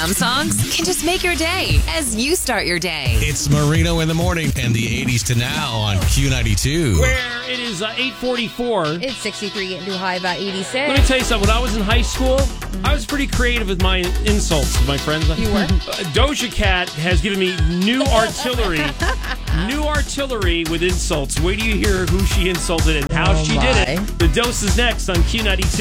some songs can just make your day as you start your day. It's Marino in the morning and the 80s to now on Q92. Where it is 8:44. It's 63 getting too high, about 86. Let me tell you something. When I was in high school, I was pretty creative with my insults to my friends. You were? Doja Cat has given me new artillery. New artillery with insults. Wait till you hear who she insulted and how she did it. The dose is next on Q92.